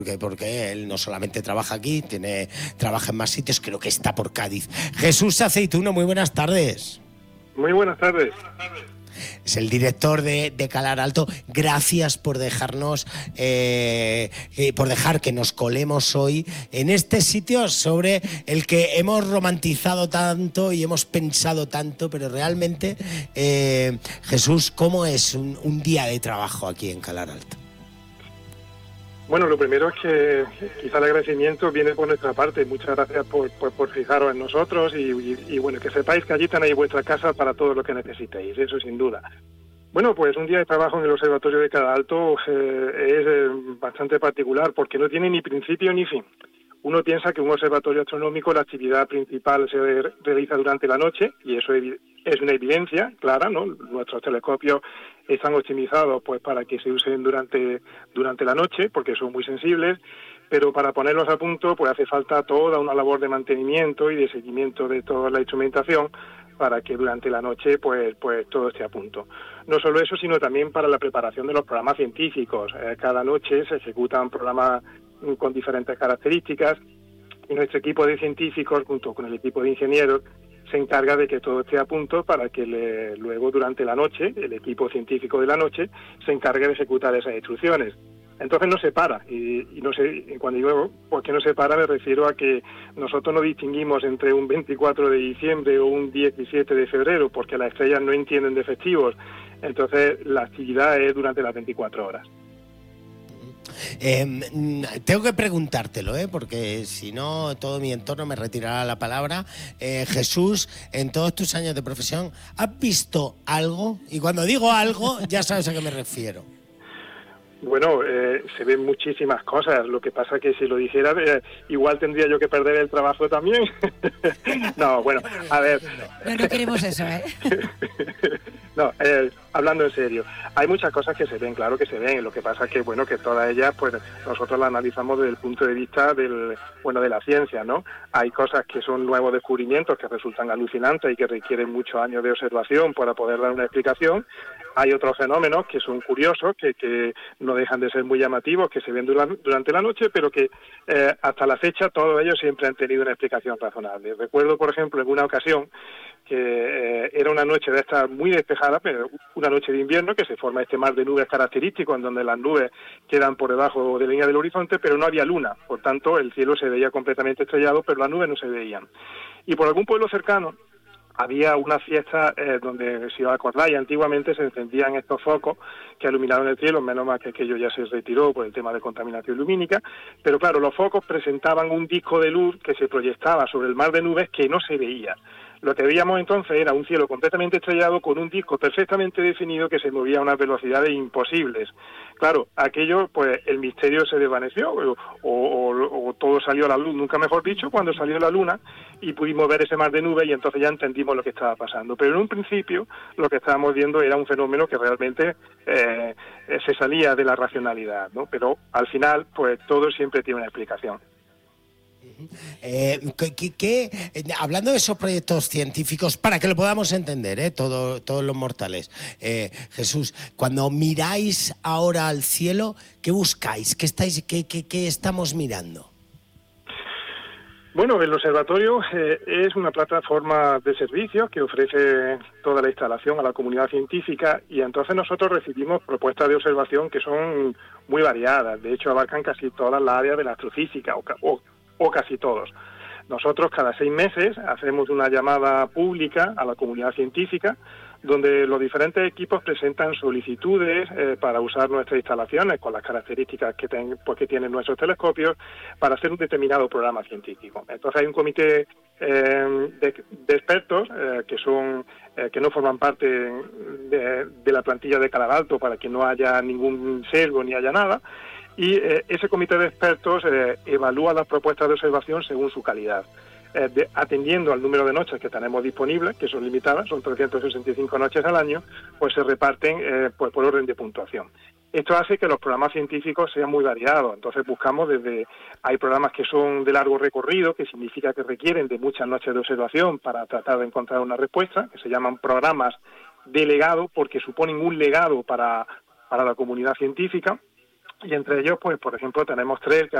porque él no solamente trabaja aquí, trabaja en más sitios, creo que está por Cádiz. Jesús Aceituno, muy buenas tardes. Muy buenas tardes. Es el director de Calar Alto. Gracias por dejarnos, por dejar que nos colemos hoy en este sitio sobre el que hemos romantizado tanto y hemos pensado tanto, pero realmente, Jesús, ¿cómo es un día de trabajo aquí en Calar Alto? Bueno, lo primero es que quizá el agradecimiento viene por nuestra parte. Muchas gracias por fijaros en nosotros y bueno, que sepáis que allí tenéis vuestra casa para todo lo que necesitéis, eso sin duda. Bueno, pues un día de trabajo en el Observatorio de Calar Alto es bastante particular porque no tiene ni principio ni fin. Uno piensa que un observatorio astronómico, la actividad principal se realiza durante la noche, y eso es una evidencia clara, ¿no? Nuestros telescopios están optimizados pues para que se usen durante la noche, porque son muy sensibles, pero para ponerlos a punto pues hace falta toda una labor de mantenimiento y de seguimiento de toda la instrumentación para que durante la noche pues todo esté a punto. No solo eso, sino también para la preparación de los programas científicos. Cada noche se ejecutan programas con diferentes características y nuestro equipo de científicos junto con el equipo de ingenieros se encarga de que todo esté a punto para que luego durante la noche el equipo científico de la noche se encargue de ejecutar esas instrucciones. Entonces no se para, y no sé, cuando digo por qué no se para me refiero a que nosotros no distinguimos entre un 24 de diciembre o un 17 de febrero porque las estrellas no entienden de festivos, entonces la actividad es durante las 24 horas. Tengo que preguntártelo, porque si no todo mi entorno me retirará la palabra. Jesús, en todos tus años de profesión, ¿has visto algo? Y cuando digo algo, ya sabes a qué me refiero. Bueno, se ven muchísimas cosas. Lo que pasa que si lo dijera, igual tendría yo que perder el trabajo también. No, bueno, a ver. No queremos eso, ¿eh? No, hablando en serio, hay muchas cosas que se ven, claro que se ven. Lo que pasa que, bueno, que todas ellas, pues nosotros las analizamos desde el punto de vista de la ciencia, ¿no? Hay cosas que son nuevos descubrimientos que resultan alucinantes y que requieren muchos años de observación para poder dar una explicación. Hay otros fenómenos que son curiosos, que no dejan de ser muy llamativos, que se ven durante la noche, pero que hasta la fecha todos ellos siempre han tenido una explicación razonable. Recuerdo, por ejemplo, en una ocasión que era una noche de estas muy despejada, pero una noche de invierno, que se forma este mar de nubes característico, en donde las nubes quedan por debajo de la línea del horizonte, pero no había luna. Por tanto, el cielo se veía completamente estrellado, pero las nubes no se veían. Y por algún pueblo cercano había una fiesta donde, si os acordáis, antiguamente se encendían estos focos que iluminaron el cielo, menos mal que aquello ya se retiró por el tema de contaminación lumínica, pero claro, los focos presentaban un disco de luz que se proyectaba sobre el mar de nubes que no se veía. Lo que veíamos entonces era un cielo completamente estrellado con un disco perfectamente definido que se movía a unas velocidades imposibles. Claro, aquello, pues el misterio se desvaneció o todo salió a la luz, nunca mejor dicho, cuando salió la luna y pudimos ver ese mar de nubes y entonces ya entendimos lo que estaba pasando. Pero en un principio lo que estábamos viendo era un fenómeno que realmente se salía de la racionalidad, ¿no? Pero al final, pues todo siempre tiene una explicación. Hablando de esos proyectos científicos, para que lo podamos entender, todos los mortales, Jesús, cuando miráis ahora al cielo, ¿qué buscáis? ¿Qué estamos mirando? Bueno, el observatorio es una plataforma de servicios que ofrece toda la instalación a la comunidad científica y entonces nosotros recibimos propuestas de observación que son muy variadas. De hecho, abarcan casi todas las áreas de la astrofísica o casi todos. Nosotros cada 6 meses hacemos una llamada pública a la comunidad científica donde los diferentes equipos presentan solicitudes para usar nuestras instalaciones con las características que tienen nuestros telescopios para hacer un determinado programa científico. Entonces hay un comité de expertos que no forman parte de la plantilla de Calar Alto para que no haya ningún sesgo ni haya nada. Y ese comité de expertos evalúa las propuestas de observación según su calidad, atendiendo al número de noches que tenemos disponibles, que son limitadas, son 365 noches al año, pues se reparten por orden de puntuación. Esto hace que los programas científicos sean muy variados, entonces buscamos hay programas que son de largo recorrido, que significa que requieren de muchas noches de observación para tratar de encontrar una respuesta, que se llaman programas de legado, porque suponen un legado para la comunidad científica. y entre ellos, pues por ejemplo, tenemos tres